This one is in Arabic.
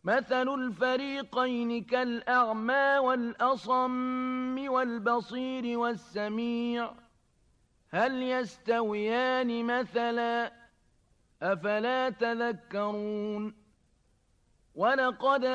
مثل الفريقين كالأعمى والأصم والبصير والسميع هل يستويان مثلا أفلا تذكرون ولقد